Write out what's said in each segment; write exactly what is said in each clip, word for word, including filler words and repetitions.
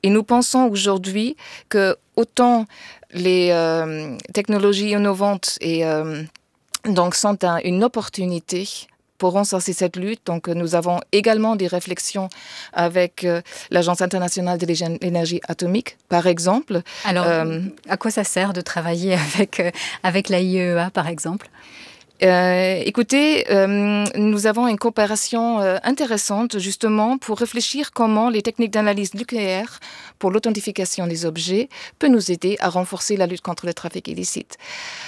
Et nous pensons aujourd'hui que autant les euh, technologies innovantes et, euh, donc sont un, une opportunité pour renforcer cette lutte. Donc, nous avons également des réflexions avec euh, l'Agence internationale de l'énergie atomique, par exemple. Alors, euh, à quoi ça sert de travailler avec, euh, avec l'A I E A, par exemple ? Euh, écoutez, euh, nous avons une coopération euh, intéressante justement pour réfléchir comment les techniques d'analyse nucléaire pour l'authentification des objets peut nous aider à renforcer la lutte contre le trafic illicite.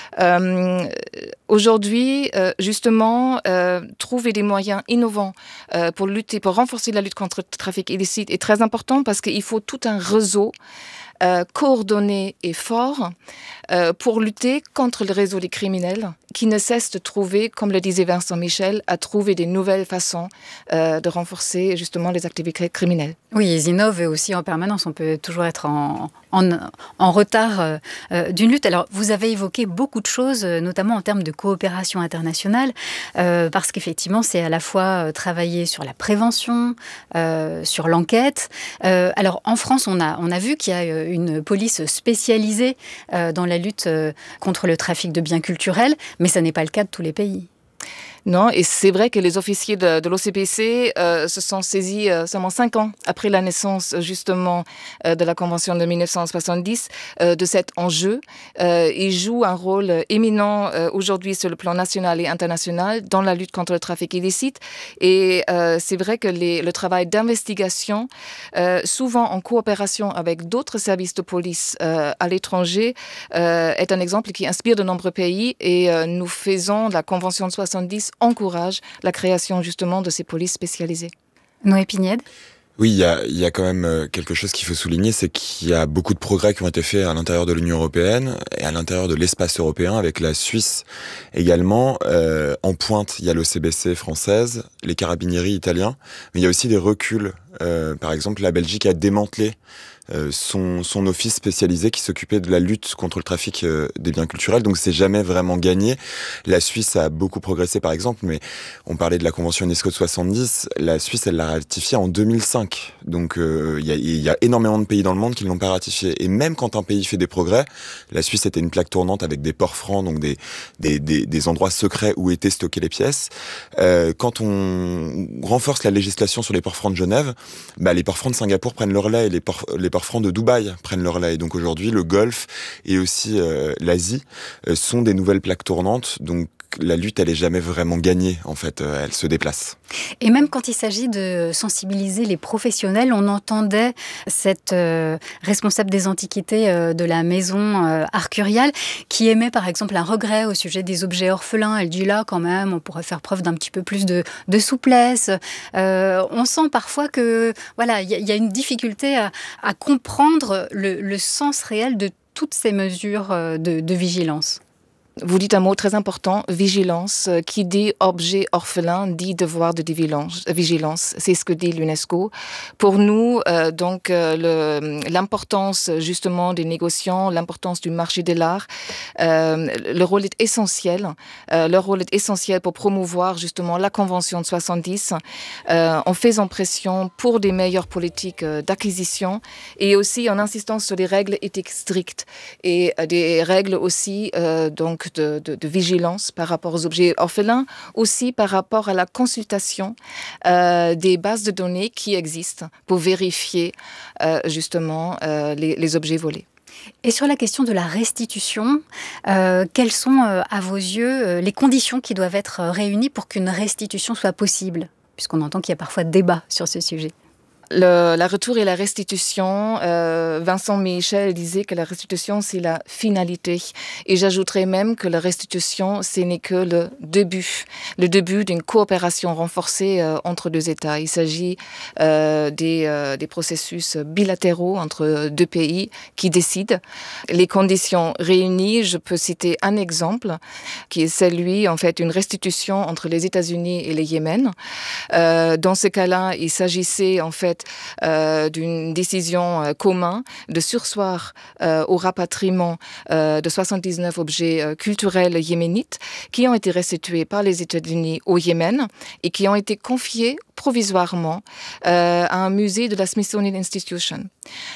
Euh, aujourd'hui, euh, justement, euh, trouver des moyens innovants euh, pour lutter, pour renforcer la lutte contre le trafic illicite est très important parce qu'il faut tout un réseau Euh, coordonné et fort euh, pour lutter contre le réseau des criminels qui ne cesse de trouver, comme le disait Vincent Michel, à trouver des nouvelles façons euh, de renforcer justement les activités criminelles. Oui, ils innovent aussi en permanence. On peut toujours être en, en, en retard euh, d'une lutte. Alors, vous avez évoqué beaucoup de choses, notamment en termes de coopération internationale, euh, parce qu'effectivement, c'est à la fois travailler sur la prévention, euh, sur l'enquête. Euh, alors, en France, on a, on a vu qu'il y a une police spécialisée euh, dans la lutte euh, contre le trafic de biens culturels, mais ça n'est pas le cas de tous les pays. Non, et c'est vrai que les officiers de, de l'O C P C euh, se sont saisis euh, seulement cinq ans après la naissance justement euh, de la Convention de dix-neuf cent soixante-dix euh, de cet enjeu. Euh, ils jouent un rôle éminent euh, aujourd'hui sur le plan national et international dans la lutte contre le trafic illicite. Et euh, c'est vrai que les, le travail d'investigation, euh, souvent en coopération avec d'autres services de police euh, à l'étranger, euh, est un exemple qui inspire de nombreux pays. Et euh, nous faisons la Convention de soixante-dix encourage la création justement de ces polices spécialisées. Noé Pignède ? Oui, il y a, il y a quand même quelque chose qu'il faut souligner, c'est qu'il y a beaucoup de progrès qui ont été faits à l'intérieur de l'Union européenne et à l'intérieur de l'espace européen, avec la Suisse également. Euh, en pointe, il y a l'O C B C française, les carabinieri italiens, mais il y a aussi des reculs. Euh, par exemple, la Belgique a démantelé Euh, son, son office spécialisé qui s'occupait de la lutte contre le trafic euh, des biens culturels, donc c'est jamais vraiment gagné. La Suisse a beaucoup progressé par exemple, mais on parlait de la Convention UNESCO de soixante-dix, la Suisse elle l'a ratifiée en deux mille cinq, donc il euh, y, a, y a énormément de pays dans le monde qui ne l'ont pas ratifiée, et même quand un pays fait des progrès, la Suisse était une plaque tournante avec des ports francs, donc des, des, des, des endroits secrets où étaient stockées les pièces. Euh, quand on renforce la législation sur les ports francs de Genève, bah, les ports francs de Singapour prennent le relais, et les ports, les ports francs de Dubaï prennent le relais. Et donc aujourd'hui, le Golfe et aussi euh, l'Asie euh, sont des nouvelles plaques tournantes. Donc la lutte, elle est jamais vraiment gagnée, en fait. Euh, elle se déplace. Et même quand il s'agit de sensibiliser les professionnels, on entendait cette euh, responsable des antiquités euh, de la maison euh, Arcurial qui émet par exemple un regret au sujet des objets orphelins. Elle dit là, quand même, on pourrait faire preuve d'un petit peu plus de, de souplesse. Euh, on sent parfois que voilà, il y, y a une difficulté à, à comprendre le, le sens réel de toutes ces mesures de, de vigilance. Vous dites un mot très important, vigilance. Qui dit objet orphelin dit devoir de vigilance. C'est ce que dit l'UNESCO. Pour nous, euh, donc, euh, le, l'importance justement des négociants, l'importance du marché de l'art, euh, le rôle est essentiel. Euh, leur rôle est essentiel pour promouvoir justement la Convention de soixante-dix euh, en faisant pression pour des meilleures politiques euh, d'acquisition et aussi en insistant sur des règles éthiques strictes et euh, des règles aussi euh, donc De, de, de vigilance par rapport aux objets orphelins, aussi par rapport à la consultation euh, des bases de données qui existent pour vérifier euh, justement euh, les, les objets volés. Et sur la question de la restitution, euh, quelles sont euh, à vos yeux euh, les conditions qui doivent être réunies pour qu'une restitution soit possible, puisqu'on entend qu'il y a parfois débat sur ce sujet? Le, la retour et la restitution, euh, Vincent Michel disait que la restitution, c'est la finalité. Et j'ajouterais même que la restitution, ce n'est que le début, le début d'une coopération renforcée euh, entre deux États. Il s'agit euh, des, euh, des processus bilatéraux entre deux pays qui décident. Les conditions réunies, je peux citer un exemple, qui est celui, en fait, une restitution entre les États-Unis et le Yémen. Euh, dans ce cas-là, il s'agissait, en fait, Euh, d'une décision euh, commune de surseoir euh, au rapatriement euh, de soixante-dix-neuf objets euh, culturels yéménites qui ont été restitués par les États-Unis au Yémen et qui ont été confiés provisoirement euh, à un musée de la Smithsonian Institution.